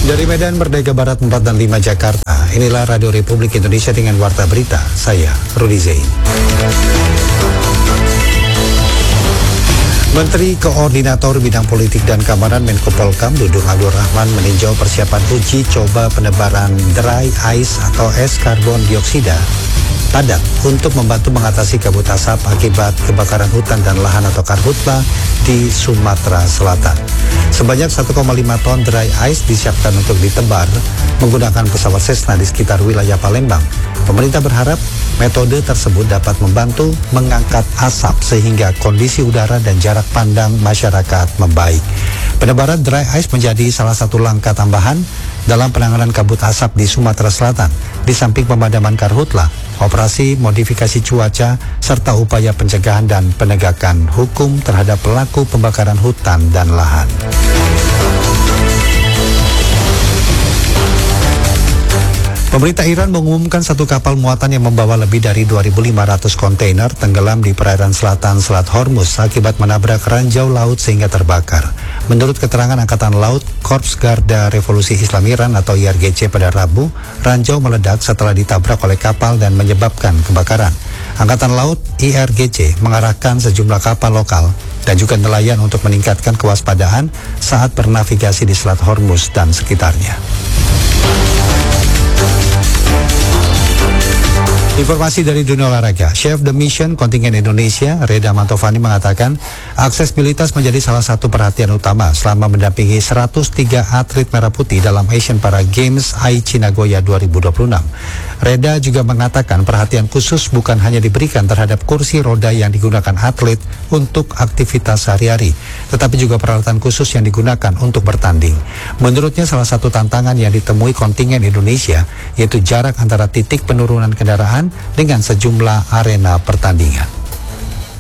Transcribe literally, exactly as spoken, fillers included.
Dari Medan Merdeka Barat empat dan lima Jakarta, inilah Radio Republik Indonesia dengan Warta Berita, saya Rudi Zain. Menteri Koordinator Bidang Politik dan Keamanan Menko Polhukam Dudung Abdul Rahman meninjau persiapan uji coba penebaran dry ice atau es karbon dioksida padat untuk membantu mengatasi kabut asap akibat kebakaran hutan dan lahan atau karhutla di Sumatera Selatan. Sebanyak satu koma lima ton dry ice disiapkan untuk ditebar menggunakan pesawat Cessna di sekitar wilayah Palembang. Pemerintah berharap metode tersebut dapat membantu mengangkat asap sehingga kondisi udara dan jarak pandang masyarakat membaik. Penebaran dry ice menjadi salah satu langkah tambahan dalam penanganan kabut asap di Sumatera Selatan, di samping pemadaman karhutla, operasi modifikasi cuaca, serta upaya pencegahan dan penegakan hukum terhadap pelaku pembakaran hutan dan lahan. Pemerintah Iran mengumumkan satu kapal muatan yang membawa lebih dari dua ribu lima ratus kontainer tenggelam di perairan selatan Selat Hormuz akibat menabrak ranjau laut sehingga terbakar. Menurut keterangan Angkatan Laut, Korps Garda Revolusi Islam Iran atau I R G C pada Rabu, ranjau meledak setelah ditabrak oleh kapal dan menyebabkan kebakaran. Angkatan Laut I R G C mengarahkan sejumlah kapal lokal dan juga nelayan untuk meningkatkan kewaspadaan saat bernavigasi di Selat Hormuz dan sekitarnya. Informasi dari dunia olahraga, Chef the Mission kontingen Indonesia, Reda Mantovani mengatakan akses militas menjadi salah satu perhatian utama selama mendampingi seratus tiga atlet merah putih dalam Asian Para Games Aichi Nagoya dua ribu dua puluh enam. Reda juga mengatakan perhatian khusus bukan hanya diberikan terhadap kursi roda yang digunakan atlet untuk aktivitas sehari-hari, tetapi juga peralatan khusus yang digunakan untuk bertanding. Menurutnya salah satu tantangan yang ditemui kontingen Indonesia yaitu jarak antara titik penurunan kendaraan dengan sejumlah arena pertandingan.